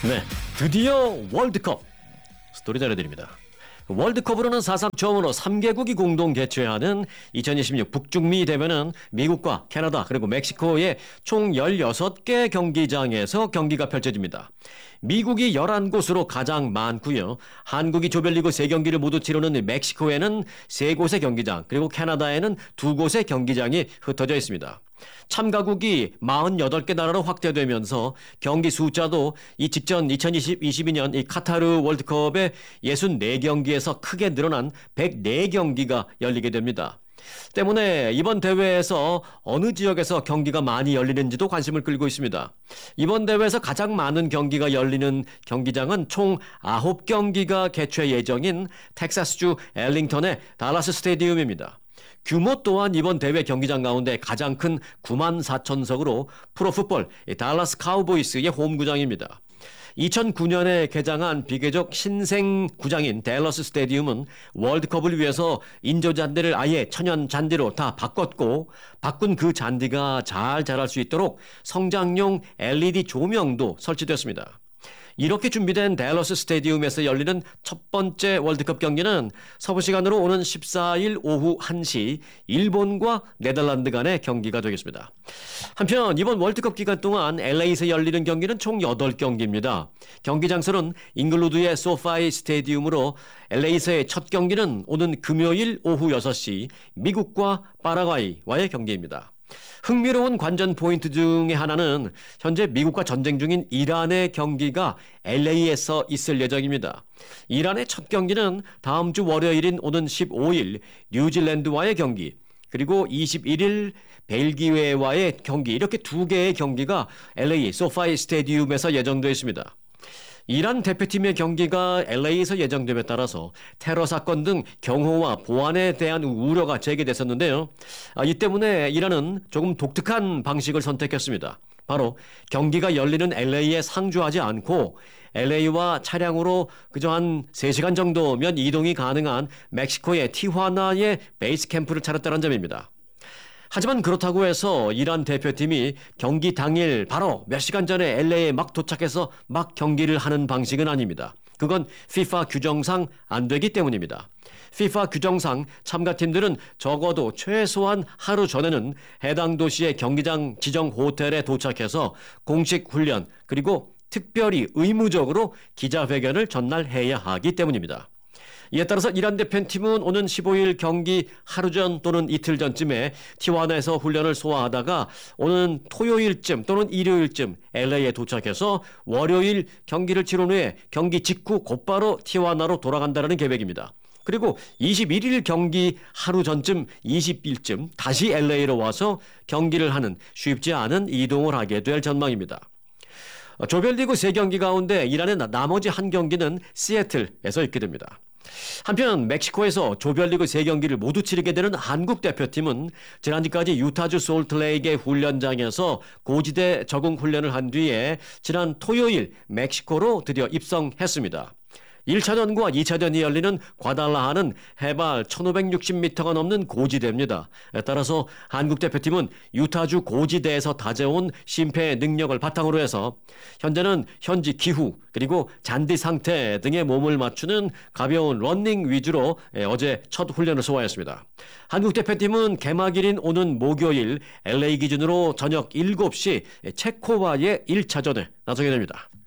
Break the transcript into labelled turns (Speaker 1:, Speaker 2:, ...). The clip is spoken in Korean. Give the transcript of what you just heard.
Speaker 1: 네, 드디어 월드컵 스토리 전해드립니다. 월드컵으로는 사상 처음으로 3개국이 공동 개최하는 2026 북중미 대회는 미국과 캐나다 그리고 멕시코의 총 16개 경기장에서 경기가 펼쳐집니다. 미국이 11곳으로 가장 많고요. 한국이 조별리그 3경기를 모두 치르는 멕시코에는 3곳의 경기장 그리고 캐나다에는 2곳의 경기장이 흩어져 있습니다. 참가국이 48개 나라로 확대되면서 경기 숫자도 이 직전 2022년 이 카타르 월드컵의 64경기에서 크게 늘어난 104경기가 열리게 됩니다. 때문에 이번 대회에서 어느 지역에서 경기가 많이 열리는지도 관심을 끌고 있습니다. 이번 대회에서 가장 많은 경기가 열리는 경기장은 총 9경기가 개최 예정인 텍사스주 엘링턴의 달라스 스테디움입니다. 규모 또한 이번 대회 경기장 가운데 가장 큰 94,000석으로 프로풋볼 달라스 카우보이스의 홈구장입니다. 2009년에 개장한 비교적 신생 구장인 댈러스 스테디움은 월드컵을 위해서 인조 잔디를 아예 천연 잔디로 다 바꿨고 바꾼 그 잔디가 잘 자랄 수 있도록 성장용 LED 조명도 설치됐습니다. 이렇게 준비된 댈러스 스테디움에서 열리는 첫 번째 월드컵 경기는 서부 시간으로 오는 14일 오후 1시 일본과 네덜란드 간의 경기가 되겠습니다. 한편 이번 월드컵 기간 동안 LA에서 열리는 경기는 총 8경기입니다. 경기 장소는 잉글루드의 소파이 스테디움으로 LA에서의 첫 경기는 오는 금요일 오후 6시 미국과 파라과이와의 경기입니다. 흥미로운 관전 포인트 중에 하나는 현재 미국과 전쟁 중인 이란의 경기가 LA에서 있을 예정입니다. 이란의 첫 경기는 다음 주 월요일인 오는 15일 뉴질랜드와의 경기, 그리고 21일 벨기에와의 경기, 이렇게 2개의 경기가 LA 소파이 스테디움에서 예정되어 있습니다. 이란 대표팀의 경기가 LA에서 예정됨에 따라서 테러 사건 등 경호와 보안에 대한 우려가 제기됐었는데요. 이 때문에 이란은 조금 독특한 방식을 선택했습니다. 바로 경기가 열리는 LA에 상주하지 않고 LA와 차량으로 그저 한 3시간 정도면 이동이 가능한 멕시코의 티화나의 베이스 캠프를 차렸다는 점입니다. 하지만 그렇다고 해서 이란 대표팀이 경기 당일 바로 몇 시간 전에 LA에 막 도착해서 막 경기를 하는 방식은 아닙니다. 그건 FIFA 규정상 안 되기 때문입니다. FIFA 규정상 참가팀들은 적어도 최소한 하루 전에는 해당 도시의 경기장 지정 호텔에 도착해서 공식 훈련 그리고 특별히 의무적으로 기자회견을 전날해야 하기 때문입니다. 이에 따라서 이란 대표팀은 오는 15일 경기 하루 전 또는 이틀 전쯤에 티화나에서 훈련을 소화하다가 오는 토요일쯤 또는 일요일쯤 LA에 도착해서 월요일 경기를 치른 후에 경기 직후 곧바로 티화나로 돌아간다는 계획입니다. 그리고 21일 경기 하루 전쯤 20일쯤 다시 LA로 와서 경기를 하는 쉽지 않은 이동을 하게 될 전망입니다. 조별리그 3경기 가운데 이란의 나머지 한 경기는 시애틀에서 있게 됩니다. 한편 멕시코에서 조별리그 3경기를 모두 치르게 되는 한국 대표팀은 지난주까지 유타주 솔트레이크의 훈련장에서 고지대 적응 훈련을 한 뒤에 지난 토요일 멕시코로 드디어 입성했습니다. 1차전과 2차전이 열리는 과달라하는 해발 1560m가 넘는 고지대입니다. 따라서 한국 대표팀은 유타주 고지대에서 다져온 심폐 능력을 바탕으로 해서 현재는 현지 기후 그리고 잔디 상태 등의 몸을 맞추는 가벼운 러닝 위주로 어제 첫 훈련을 소화했습니다. 한국 대표팀은 개막일인 오는 목요일 LA 기준으로 저녁 7시 체코와의 1차전에 나서게 됩니다.